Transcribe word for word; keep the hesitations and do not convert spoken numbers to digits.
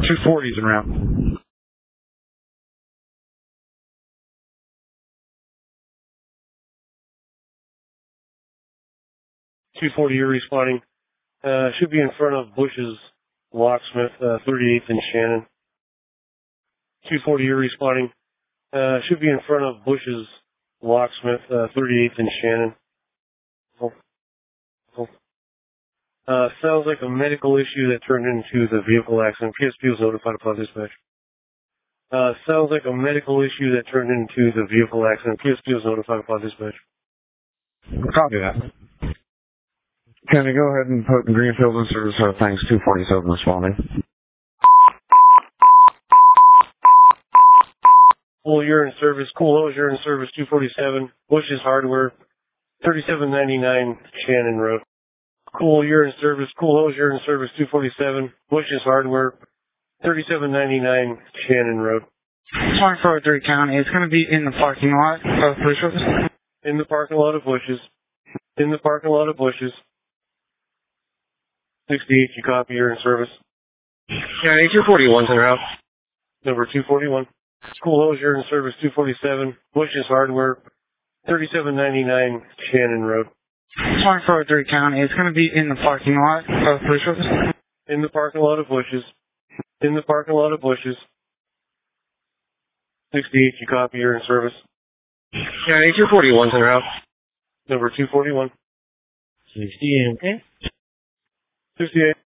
two forties en route. two forty, you're responding. Uh, should be in front of Bush's Locksmith, uh, thirty-eighth and Shannon. two forty, you're responding. Uh, should be in front of Bush's Locksmith, uh, thirty-eighth and Shannon. Oh, oh. Uh, sounds like a medical issue that turned into the vehicle accident. P S P was notified upon dispatch. Uh, sounds like a medical issue that turned into the vehicle accident. P S P was notified upon dispatch. Copy that. Can you go ahead and put Greenfield in service? Uh, thanks, two forty-seven responding. Cool, you're in service. Cool Hose, you're in service. two forty-seven. Bush's Hardware, thirty-seven ninety-nine Shannon Road. Cool, you're in service. Cool Hose, you're in service. two forty-seven. Bush's Hardware, thirty-seven ninety-nine Shannon Road. twenty-four oh three County. It's going to be in the parking lot of police service. In the parking lot of Bush's. In the parking lot of Bush's. sixty-eight, you copy, you're in service. Yeah, two forty-one's en route. Number two forty-one. Cool Hose, you're in service. two forty-seven. Bush's Hardware, thirty-seven ninety-nine Shannon Road. twenty-four oh three County. It's going to be in the parking lot of police service. In the parking lot of Bush's. In the parking lot of Bush's. sixty-eight, you copy, you're in service. Yeah, two forty-one's en route. Number two forty-one. sixty-eight, okay? sixty-eight.